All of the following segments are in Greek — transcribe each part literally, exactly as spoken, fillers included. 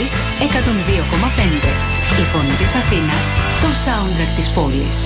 Voice εκατόν δύο κόμμα πέντε. Η φωνή της Αθήνας, το soundtrack της πόλης.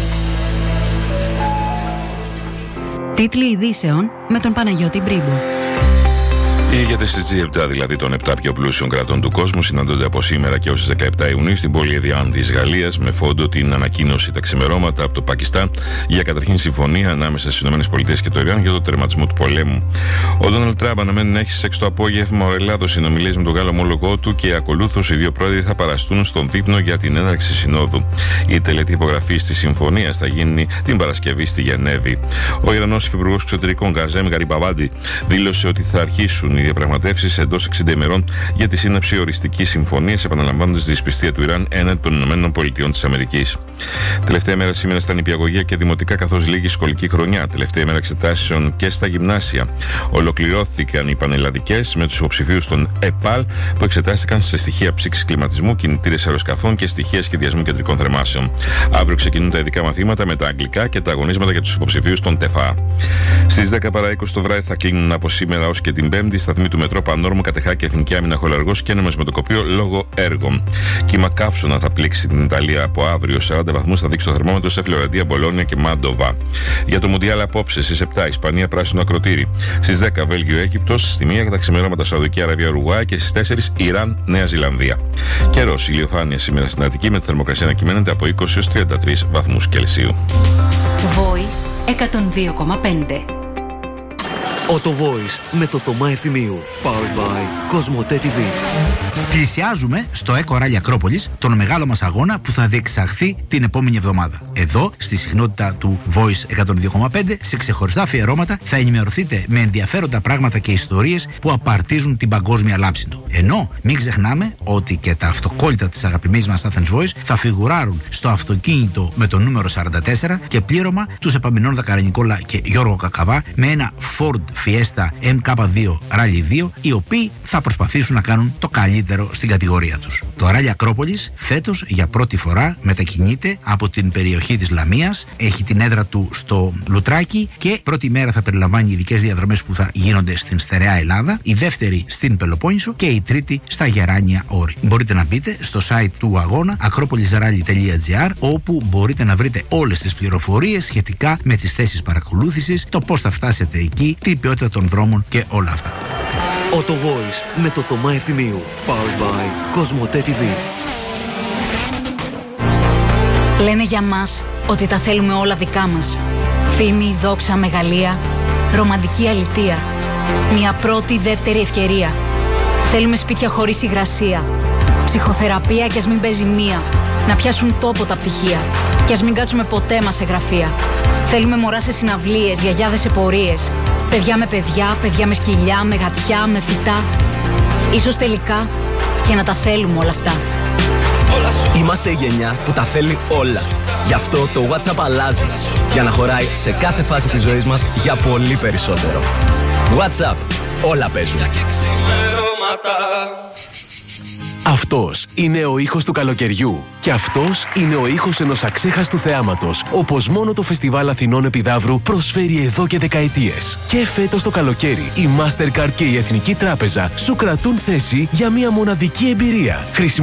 Τίτλοι ειδήσεων με τον Παναγιώτη Μπρίμπο. Οι ηγέτες της τζι επτά, δηλαδή των επτά πιο πλούσιων κρατών του κόσμου, συναντώνται από σήμερα και ως τις δεκαεπτά Ιουνίου στην πόλη Εδιάν της Γαλλίας, με φόντο την ανακοίνωση τα ξημερώματα από το Πακιστάν για καταρχήν συμφωνία ανάμεσα στις ΗΠΑ και το Ιράν για το τερματισμό του πολέμου. Ο Ντόναλντ Τραμπ αναμένει να έχει στις έξι το απόγευμα ο Ελλάδος συνομιλίες με τον Γάλλο ομόλογό του και ακολούθως οι δύο πρόεδροι θα παραστούν στον δείπνο για την έναρξη συνόδου. Η τελετή υπογραφή της συμφωνίας θα γίνει την Παρασκευή στη Γενέβη. Ο Ιρανός υφυπουργός εξωτερικών Γκαζέμ Γαριμπαβάντι δήλωσε ότι θα αρχίσουν οι διαπραγματεύσεις εντός εξήντα ημερών για τη σύναψη οριστικής συμφωνίας, επαναλαμβάνοντας τη δυσπιστία του Ιράν έναντι των ΗΠΑ. Τελευταία μέρα σήμερα στα νηπιαγωγεία και δημοτικά, καθώς λίγη σχολική χρονιά. Τελευταία μέρα εξετάσεων και στα γυμνάσια. Ολοκληρώθηκαν οι πανελλαδικές με τους υποψηφίους των ΕΠΑΛ που εξετάστηκαν σε στοιχεία ψήξης κλιματισμού, κινητήρες αεροσκαφών και στοιχεία σχεδιασμού κεντρικών θερμάσεων. Αύριο ξεκινούν τα ειδικά μαθήματα με τα αγγλικά και τα αγωνίσματα για τους υποψηφίους των ΤΕΦΑ. Στις δέκα παρά είκοσι το βράδυ θα κλείνουν από σήμερα ως και την Πέμπτη σταθμοί του Μετρό Πανόρμου, Κατεχάκη, Εθνική Άμυνα Χολαργός και ένα μεσμετοκοπείο λόγω έργων. Κύμα καύσωνα θα πλήξει την Ιταλία από αύριο. σαράντα βαθμούς θα δείξει το θερμόμετρο σε Φλωρεντία, Μπολόνια και Μάντοβα. Για το Μουντιάλ απόψε στις επτά Ισπανία, πράσινο ακροτήρι. Στις δέκα Βέλγιο, Αίγυπτος. Στη μία τα ξημερώματα Σαουδική Αραβία, Ουρουγουάη και στις τέσσερις Ιράν, Νέα Ζηλανδία. Καιρός, ηλιοφάνεια σήμερα στην Αττική με τη θερμοκρασία να κυμαίνεται από είκοσι έως τριάντα τρεις βαθμούς Κελσίου. Voice εκατόν δύο κόμμα πέντε. Auto Voice με το Θωμά Ευθυμίου. Powered by Κοσμοτέ τι βι. Πλησιάζουμε στο Eco Rally Ακρόπολης, τον μεγάλο μας αγώνα που θα διεξαχθεί την επόμενη εβδομάδα. Εδώ, στη συχνότητα του Voice εκατόν δύο κόμμα πέντε, σε ξεχωριστά αφιερώματα θα ενημερωθείτε με ενδιαφέροντα πράγματα και ιστορίες που απαρτίζουν την παγκόσμια λάμψη του. Ενώ μην ξεχνάμε ότι και τα αυτοκόλλητα της αγαπημένης μας Athens Voice θα φιγουράρουν στο αυτοκίνητο με το νούμερο σαράντα τέσσερα και πλήρωμα τους Επαμεινών Δακαρανικόλα και Γιώργο Κακαβά με ένα Ford Fiesta εμ κέι δύο Rally δύο, οι οποίοι θα προσπαθήσουν να κάνουν το καλύτερο στην κατηγορία τους. Το Rally Ακρόπολης φέτος για πρώτη φορά μετακινείται από την περιοχή της Λαμίας, έχει την έδρα του στο Λουτράκι και πρώτη μέρα θα περιλαμβάνει ειδικές διαδρομές που θα γίνονται στην στερεά Ελλάδα, η δεύτερη στην Πελοπόννησο και η τρίτη στα Γεράνια Όρη. Μπορείτε να μπείτε στο site του αγώνα ακρόπολισρally τελεία τζι άρ, όπου μπορείτε να βρείτε όλες τις πληροφορίες σχετικά με τις θέσεις παρακολούθησης, το πώς θα φτάσετε εκεί, την ποιότητα των δρόμων και όλα αυτά. Auto Voice με το Θωμά Ευθυμίου. Powered by Κοσμοτέ τι βι. Λένε για μας ότι τα θέλουμε όλα δικά μας. Φήμη, δόξα, μεγαλεία, ρομαντική αλητεία. Μια πρώτη, δεύτερη ευκαιρία. Θέλουμε σπίτια χωρίς υγρασία. Ψυχοθεραπεία κι ας μην παίζει μία. Να πιάσουν τόπο τα πτυχία. Κι ας μην κάτσουμε ποτέ μας σε γραφεία. Θέλουμε μωρά σε συναυλίες, γιαγιάδες σε πορείες. Παιδιά με παιδιά, παιδιά με σκυλιά, με γατιά, με φυτά. Ίσως τελικά και να τα θέλουμε όλα αυτά. Είμαστε η γενιά που τα θέλει όλα. Γι' αυτό το WhatsApp αλλάζει. Για να χωράει σε κάθε φάση της ζωής μας για πολύ περισσότερο. WhatsApp. Όλα παίζουν. Αυτός είναι ο ήχος του καλοκαιριού. Και αυτός είναι ο ήχος ενός αξέχαστου θεάματος, όπως μόνο το Φεστιβάλ Αθηνών Επιδαύρου προσφέρει εδώ και δεκαετίες. Και φέτος το καλοκαίρι, η Mastercard και η Εθνική Τράπεζα σου κρατούν θέση για μια μοναδική εμπειρία.